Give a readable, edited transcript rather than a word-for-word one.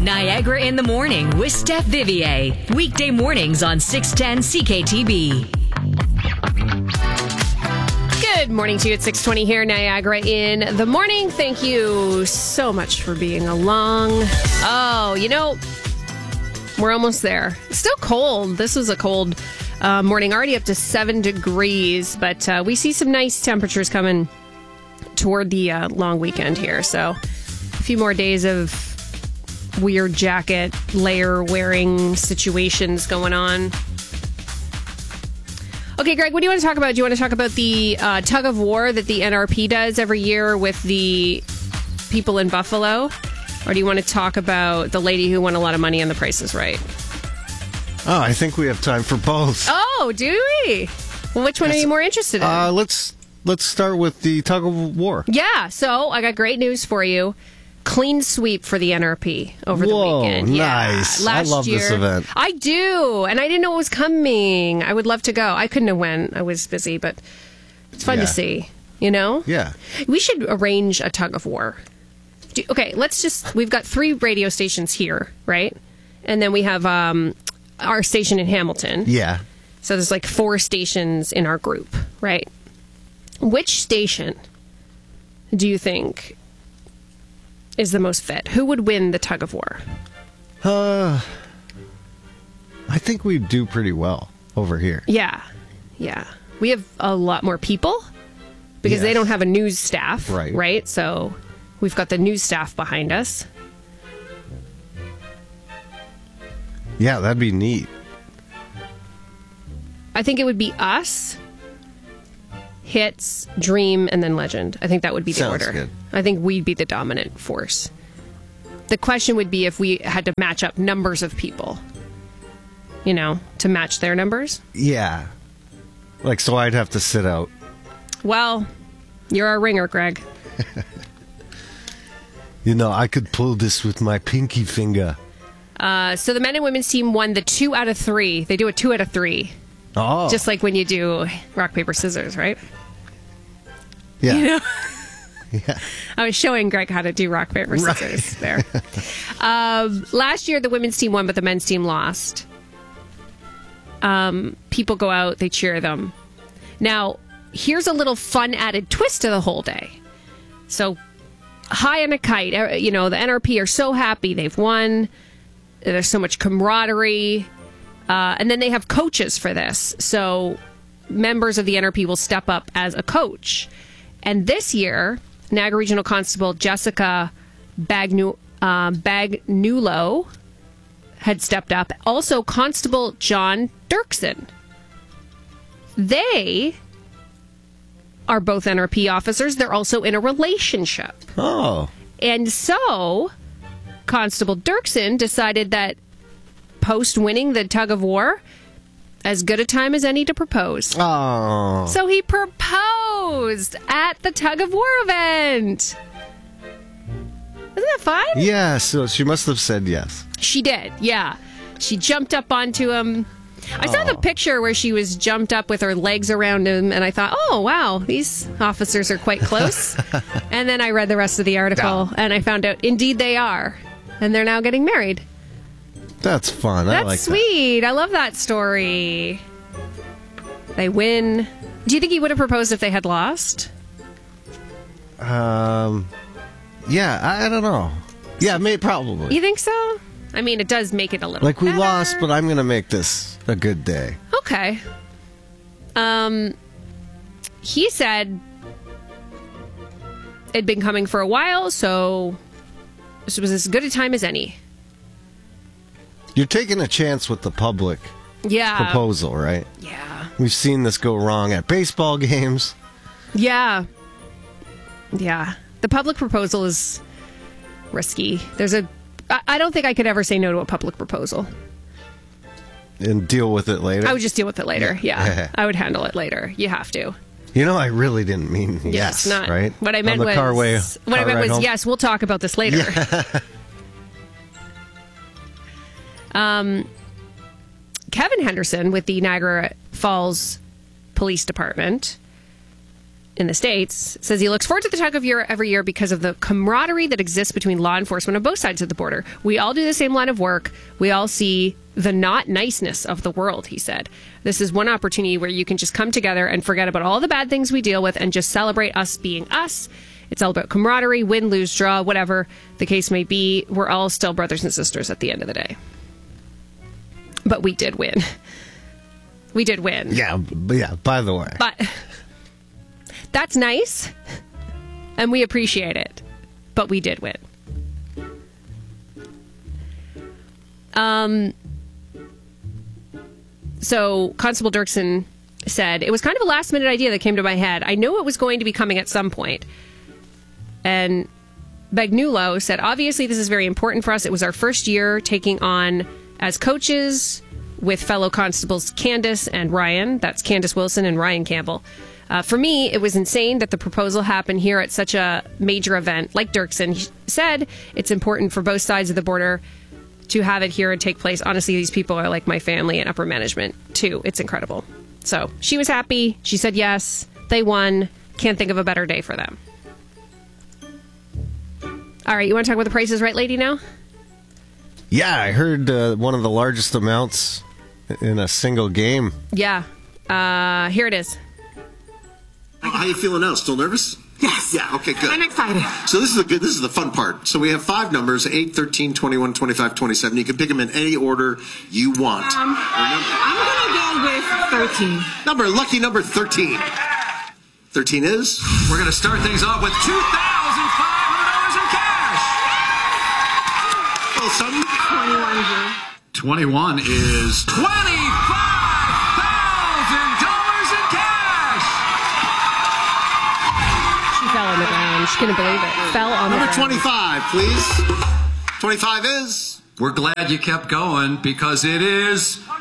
Niagara in the Morning with Steph Vivier. Weekday mornings on 610 CKTB. Good morning to you at 6:20 here, Niagara in the Morning. Thank you so much for being along. Oh, we're almost there. It's still cold. This was a cold morning, already up to 7 degrees, but we see some nice temperatures coming toward the long weekend here. So a few more days of weird jacket layer wearing situations going on. Okay, Greg, what do you want to talk about? Do you want to talk about the tug of war that the NRP does every year with the people in Buffalo? Or do you want to talk about the lady who won a lot of money on The Price is Right? Oh, I think we have time for both. Oh, do we? Well, which one are you more interested in? Let's start with the tug of war. Yeah, so I got great news for you. Clean sweep for the NRP over the weekend. Nice. Last I love year, this event. I do, and I didn't know it was coming. I would love to go. I couldn't have went. I was busy, but it's fun to see, Yeah. We should arrange a tug of war. Okay, we've got 3 radio stations here, right? And then we have our station in Hamilton. Yeah. So there's like 4 stations in our group, right? Which station do you think is the most fit? Who would win the tug of war? I think we do pretty well over here. Yeah. We have a lot more people because they don't have a news staff, right? So we've got the news staff behind us. Yeah, that'd be neat. I think it would be us, Hits, Dream, and then Legend. I think that would be the Sounds order. good. I think we'd be the dominant force. The question would be if we had to match up numbers of people, to match their numbers. Yeah. So I'd have to sit out. Well, you're our ringer, Greg. I could pull this with my pinky finger. So the men and women's team won the 2 out of 3. They do a 2 out of 3. Oh. Just like when you do rock, paper, scissors, right? Yeah. Yeah. I was showing Greg how to do rock, paper, scissors there. Last year, the women's team won, but the men's team lost. People go out, they cheer them. Now, here's a little fun added twist to the whole day. So, high on a kite, the NRP are so happy they've won. There's so much camaraderie. And then they have coaches for this. So, members of the NRP will step up as a coach. And this year, Niagara Regional Constable Jessica Bagnulo had stepped up. Also, Constable John Dirksen. They are both NRP officers. They're also in a relationship. Oh. And so, Constable Dirksen decided that post-winning the tug of war, as good a time as any to propose. Oh. So he proposed at the tug of war event. Isn't that fun? Yeah, so she must have said yes. She did, yeah. She jumped up onto him. I saw the picture where she was jumped up with her legs around him, and I thought, oh, wow, these officers are quite close. And then I read the rest of the article, and I found out, indeed they are. And they're now getting married. That's fun. That's I like sweet. I love that story. They win. Do you think he would have proposed if they had lost? Yeah, I don't know. Yeah, probably. You think so? I mean, it does make it a little we better. lost, but I'm going to make this a good day. Okay. He said it'd been coming for a while, so this was as good a time as any. You're taking a chance with the public proposal, right? Yeah. We've seen this go wrong at baseball games. Yeah. Yeah. The public proposal is risky. I don't think I could ever say no to a public proposal. And deal with it later? I would just deal with it later. Yeah. I would handle it later. You have to. I really didn't mean yes, not right? What I meant was home? yes, we'll talk about this later. Yeah. Kevin Henderson with the Niagara Falls Police Department in the States, says he looks forward to the tug of war every year because of the camaraderie that exists between law enforcement on both sides of the border. We all do the same line of work. We all see the not niceness of the world, he said. This is one opportunity where you can just come together and forget about all the bad things we deal with and just celebrate us being us. It's all about camaraderie, win, lose, draw, whatever the case may be. We're all still brothers and sisters at the end of the day. But we did win. We did win. Yeah, by the way. But that's nice, and we appreciate it. But we did win. So Constable Dirksen said, it was kind of a last-minute idea that came to my head. I knew it was going to be coming at some point. And Bagnulo said, obviously this is very important for us. It was our first year taking on as coaches with fellow constables Candace and Ryan. That's Candace Wilson and Ryan Campbell. For me, it was insane that the proposal happened here at such a major event. Like Dirksen said, it's important for both sides of the border to have it here and take place. Honestly, these people are like my family and upper management, too. It's incredible. So she was happy. She said yes. They won. Can't think of a better day for them. All right, you want to talk about the Price is Right lady now? Yeah, I heard one of the largest amounts in a single game. Yeah. Here it is. How you feeling now? Still nervous? Yes. Yeah, okay, good. I'm excited. So this is the fun part. So we have 5 numbers, 8, 13, 21, 25, 27. You can pick them in any order you want. I'm going to go with 13. Lucky number 13. 13 is? We're going to start things off with $2,500 in cash. Well, son. 21. 21 is $25,000 in cash. She fell on the ground. She couldn't believe it. Fell on the Number ground. 25, please. 25 is? We're glad you kept going because it is